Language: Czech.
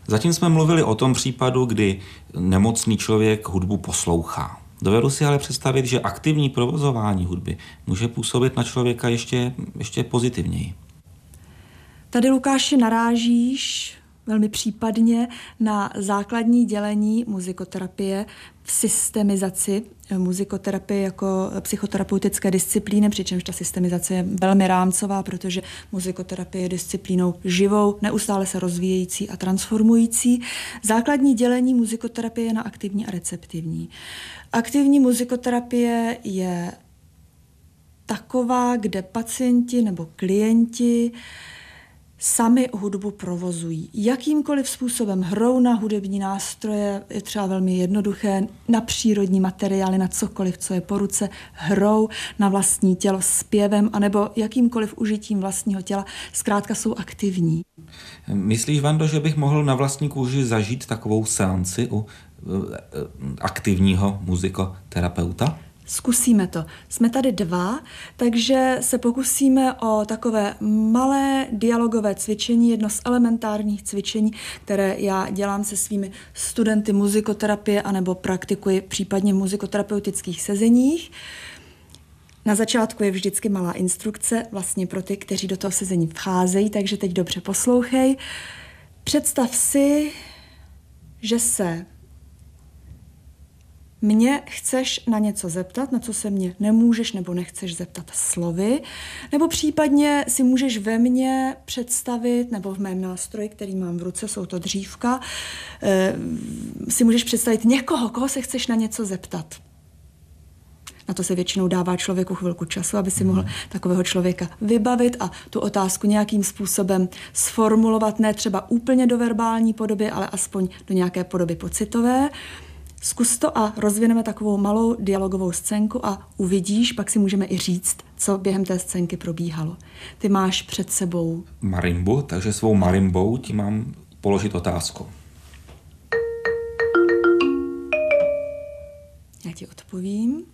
Zatím jsme mluvili o tom případu, kdy nemocný člověk hudbu poslouchá. Dovedu si ale představit, že aktivní provozování hudby může působit na člověka ještě pozitivněji. Tady, Lukáši, narážíš velmi případně na základní dělení muzikoterapie v systemizaci muzikoterapie jako psychoterapeutické disciplíny, přičemž ta systemizace je velmi rámcová, protože muzikoterapie je disciplínou živou, neustále se rozvíjející a transformující. Základní dělení muzikoterapie je na aktivní a receptivní. Aktivní muzikoterapie je taková, kde pacienti nebo klienti sami hudbu provozují. Jakýmkoliv způsobem hrou na hudební nástroje, je třeba velmi jednoduché, na přírodní materiály, na cokoliv, co je po ruce, hrou na vlastní tělo zpěvem, anebo jakýmkoliv užitím vlastního těla, zkrátka jsou aktivní. Myslíš, Vando, že bych mohl na vlastní kůži zažít takovou seanci u aktivního muzikoterapeuta? Zkusíme to. Jsme tady dva, takže se pokusíme o takové malé dialogové cvičení, jedno z elementárních cvičení, které já dělám se svými studenty muzikoterapie anebo praktikuji případně v muzikoterapeutických sezeních. Na začátku je vždycky malá instrukce, vlastně pro ty, kteří do toho sezení vcházejí, takže teď dobře poslouchej. Představ si, že se mě chceš na něco zeptat, na co se mě nemůžeš nebo nechceš zeptat slovy, nebo případně si můžeš ve mně představit, nebo v mém nástroji, který mám v ruce, jsou to dřívka, si můžeš představit někoho, koho se chceš na něco zeptat. Na to se většinou dává člověku chvilku času, aby si mohl takového člověka vybavit a tu otázku nějakým způsobem sformulovat, ne třeba úplně do verbální podoby, ale aspoň do nějaké podoby pocitové. Zkus to a rozvineme takovou malou dialogovou scénku a uvidíš, pak si můžeme i říct, co během té scénky probíhalo. Ty máš před sebou marimbu, takže svou marimbou ti mám položit otázku. Já ti odpovím.